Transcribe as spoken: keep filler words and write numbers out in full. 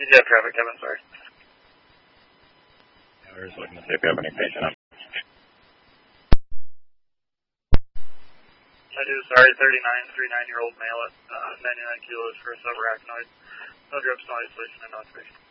You do have traffic, Kevin, sorry. Yeah, we're just looking to see if you have any patient up. I do, sorry, thirty-nine, thirty-nine-year-old male at uh, ninety-nine kilos for subarachnoid. No drugs, no isolation, and no observation.